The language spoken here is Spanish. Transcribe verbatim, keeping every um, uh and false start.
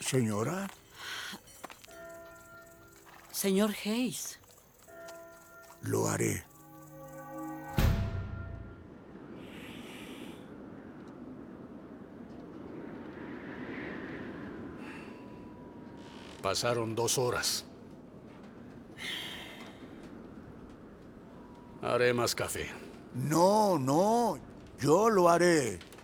Señora, Señor Hayes. lo haré. Pasaron dos horas. Haré más café. No, no, yo lo haré.